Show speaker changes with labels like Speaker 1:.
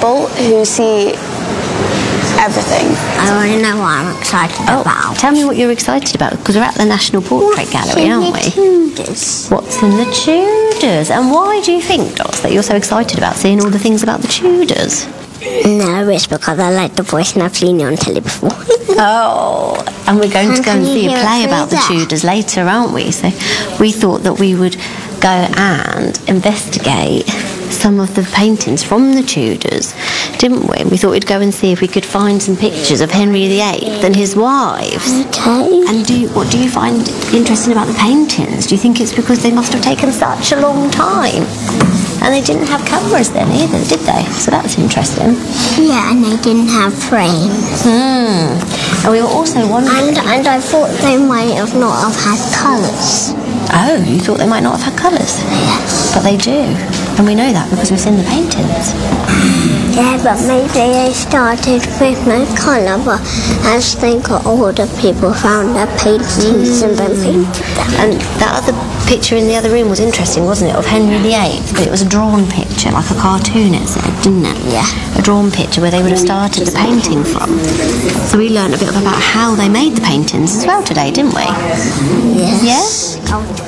Speaker 1: people who see everything.
Speaker 2: I want to know what I'm excited about.
Speaker 3: Tell me what you're excited about, because we're at the National Portrait Gallery, aren't we?
Speaker 2: Tudors?
Speaker 3: What's in the Tudors? And why do you think, Dots, that you're so excited about seeing all the things about the Tudors?
Speaker 2: No, it's because I like the voice and I've seen it on telly before.
Speaker 3: Oh, and we're going to go and see a play about the
Speaker 2: Tudors
Speaker 3: Tudors later, aren't we? So we thought that we would go and investigate some of the paintings from the Tudors, didn't we? We thought we'd go and see if we could find some pictures of Henry VIII and his wives.
Speaker 2: Okay.
Speaker 3: And what do you find interesting about the paintings? Do you think it's because they must have taken such a long time? And they didn't have cameras then either, did they? So that's interesting.
Speaker 2: Yeah, and they didn't have frames.
Speaker 3: And we were also wondering...
Speaker 2: And I thought they might have not have had colours.
Speaker 3: Oh, you thought they might not have had colours?
Speaker 2: Yes.
Speaker 3: But they do. And we know that because we've seen the paintings.
Speaker 2: Yeah, but maybe they started with no colour, but as they got older, people found their paintings and then painted them.
Speaker 3: And that other picture in the other room was interesting, wasn't it, of Henry VIII? But it was a drawn picture, like a cartoon, it said, didn't it?
Speaker 2: Yeah.
Speaker 3: A drawn picture where they would have started the painting from. So we learned a bit about how they made the paintings as well today, didn't we?
Speaker 2: Yes.
Speaker 3: Yes?